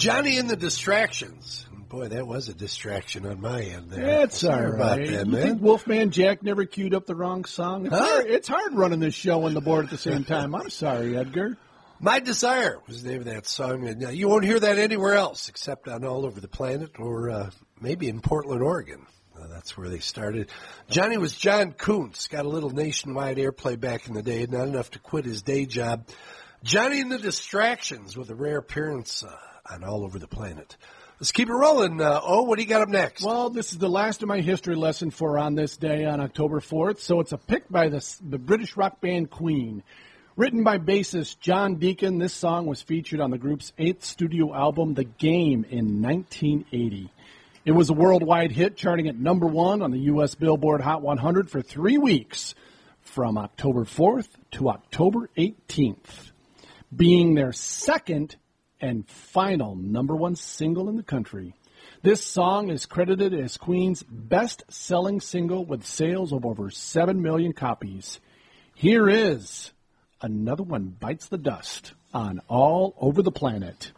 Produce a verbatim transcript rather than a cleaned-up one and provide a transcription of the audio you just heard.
Johnny and the Distractions. Boy, that was a distraction on my end there. That's all right. About that, you man. think Wolfman Jack never queued up the wrong song? It's, Huh? hard, it's hard running this show on the board at the same time. I'm sorry, Edgar. My Desire was the name of that song. And uh, you won't hear that anywhere else except on All Over the Planet or uh, maybe in Portland, Oregon. Uh, that's where they started. Johnny was John Kuntz. Got a little nationwide airplay back in the day, not enough to quit his day job. Johnny and the Distractions with a rare appearance uh, on All Over the Planet. Let's keep it rolling. Uh, oh, what do you got up next? Well, this is the last of my history lesson for On This Day on October fourth, so it's a pick by the, the British rock band Queen. Written by bassist John Deacon, this song was featured on the group's eighth studio album, The Game, in nineteen eighty. It was a worldwide hit, charting at number one on the U S Billboard Hot one hundred for three weeks, from October fourth to October eighteenth, being their second and final number one single in the country. This song is credited as Queen's best-selling single with sales of over seven million copies. Here is Another One Bites the Dust on All Over the Planet.